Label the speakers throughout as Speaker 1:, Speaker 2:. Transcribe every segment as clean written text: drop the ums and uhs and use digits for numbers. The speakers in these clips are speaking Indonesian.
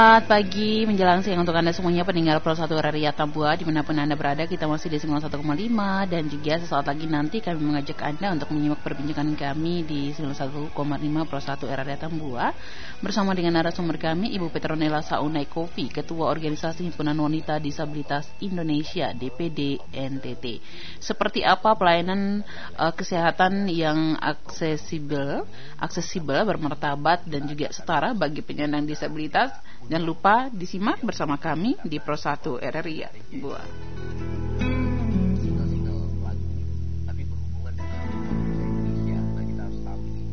Speaker 1: Selamat pagi menjelang siang untuk Anda semuanya pendengar Pro 1 RRI Atambua dimanapun Anda berada. Kita masih di 91,5 dan juga sesaat lagi nanti kami mengajak Anda untuk menyimak perbincangan kami di 91,5 Pro 1 RRI Atambua bersama dengan narasumber kami Ibu Petronella Saunai Kofi, Ketua Organisasi Himpunan Wanita Disabilitas Indonesia DPD NTT. Seperti apa pelayanan kesehatan yang aksesibel, bermartabat dan juga setara bagi penyandang disabilitas? Jangan lupa disimak bersama kami di Pro 1 RRI Atambua.
Speaker 2: Single lagu, tapi berhubungan dengan Indonesia. Nah, kita harus tahu ini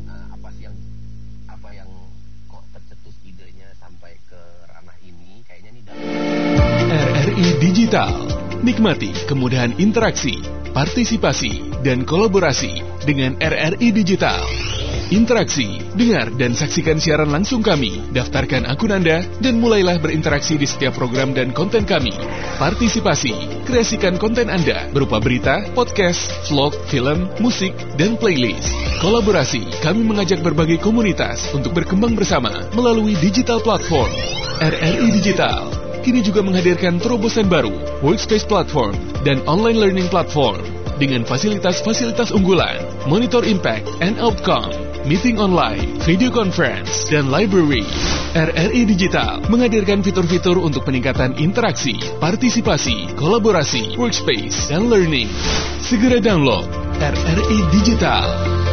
Speaker 2: apa yang kok tercetus idenya sampai ke ranah ini. Kayaknya nih
Speaker 3: RRI Digital. Nikmati kemudahan interaksi, partisipasi, dan kolaborasi dengan RRI Digital. Interaksi, dengar dan saksikan siaran langsung kami, daftarkan akun Anda, dan mulailah berinteraksi di setiap program dan konten kami. Partisipasi, kreasikan konten Anda berupa berita, podcast, vlog, film, musik, dan playlist. Kolaborasi, kami mengajak berbagai komunitas untuk berkembang bersama melalui digital platform. RRI Digital kini juga menghadirkan terobosan baru, workspace platform, dan online learning platform dengan fasilitas-fasilitas unggulan, monitor impact and outcome, meeting online, video conference, dan library. RRI Digital menghadirkan fitur-fitur untuk peningkatan interaksi, partisipasi, kolaborasi, workspace, dan learning. Segera download RRI Digital.